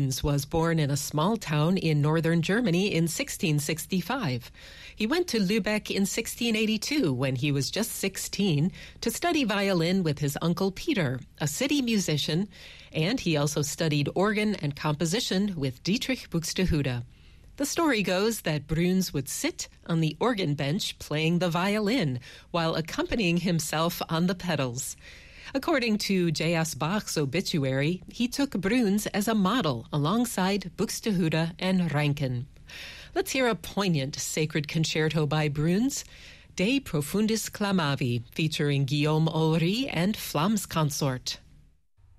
Bruhns was born in a small town in northern Germany in 1665. He went to Lübeck in 1682 when he was just 16 to study violin with his uncle Peter, a city musician, and he also studied organ and composition with Dietrich Buxtehude. The story goes that Bruhns would sit on the organ bench playing the violin while accompanying himself on the pedals. According to J.S. Bach's obituary, he took Bruhns as a model alongside Buxtehude and Reinken. Let's hear a poignant sacred concerto by Bruhns, De Profundis Clamavi, featuring Guillaume Ulry and Flammes Consort.